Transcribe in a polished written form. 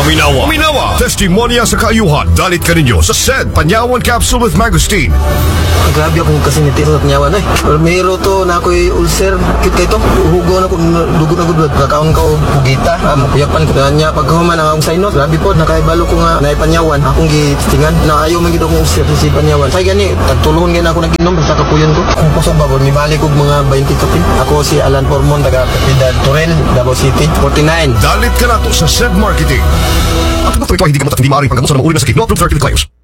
Uminawa. Testimonya sa kaayuhan. Dalit ka ninyo sa SED Panyawan Capsule with Mangosteen. Grabe akong kasi niti sa panyawan ay. Mayro to na ako'y ulcer. Kit kayo to. Uhugo na ko. Dugo na ko. Kakaon ka o. Hugita. Makuyapan ko. Kanya pagkahuman ang akong sinot. Grabe po. Nakaibalo ko nga naipanyawan. Akong gitingan. Na ayaw man gito akong ulcer si panyawan. Say gani. Tagtulungan gani ako naginom. Basta kapuyon ko. Kung kusog ba. Nibalik ko mga 20 kapin. Ako si Alan Pormon. Taga Kapitad Torel. Davao City. 49. Dalit ka na to sa SED Marketing. At ito hindi ka matat hindi maaaring paggamot sa mga uri na sakit. No approved therapeutic claims.